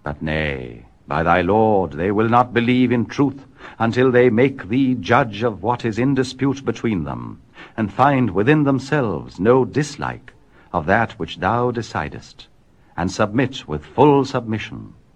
But nay, by thy Lord, they will not believe in truth until they make thee judge of what is in dispute between them, and find within themselves no dislike of that which thou decidest, and submit with full submission.